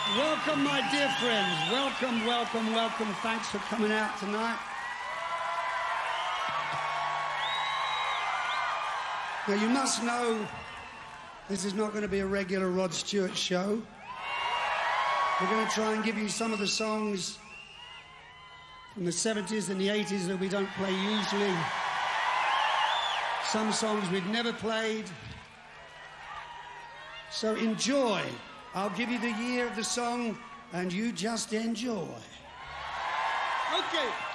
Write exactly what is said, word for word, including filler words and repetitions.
Welcome, my dear friends. Welcome, welcome, welcome. Thanks for coming out tonight. Now, you must know this is not going to be a regular Rod Stewart show. We're going to try and give you some of the songs from the seventies and the eighties that we don't play usually. Some songs we've never played. So enjoy. I'll give you the year of the song, and you just enjoy. Okay.